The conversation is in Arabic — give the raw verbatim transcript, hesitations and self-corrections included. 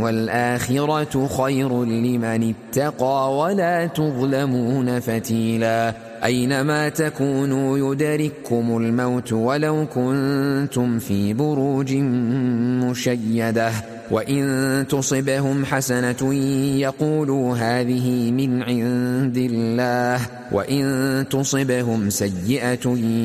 والآخرة خير لمن اتقى ولا تظلمون فتيلا أينما تكونوا يدرككم الموت ولو كنتم في بروج مشيدة وإن تصبهم حسنة يقولوا هذه من عند الله وإن تصبهم سيئة